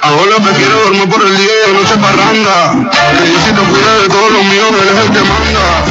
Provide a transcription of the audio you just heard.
Ahora me quiero dormir por el día y de noche parranda. Que Diosito cuida de todos los míos, que él es el que manda.